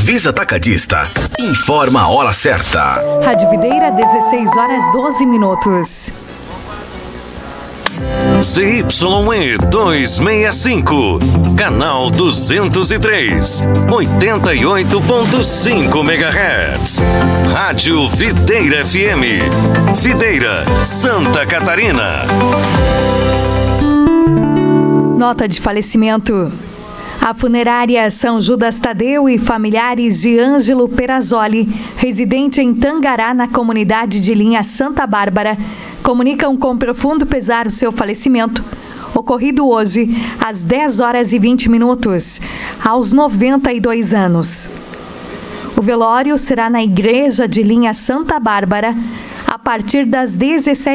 Ervisa Atacadista informa a hora certa. Rádio Videira, 16 horas 12 minutos. ZYE 265, canal 203, 88.5 MHz. Rádio Videira FM, Videira, Santa Catarina. Nota de falecimento. A funerária São Judas Tadeu e familiares de Ângelo Perazzoli, residente em Tangará, na comunidade de Linha Santa Bárbara, comunicam com profundo pesar o seu falecimento, ocorrido hoje às 10 horas e 20 minutos, aos 92 anos. O velório será na igreja de Linha Santa Bárbara, a partir das 17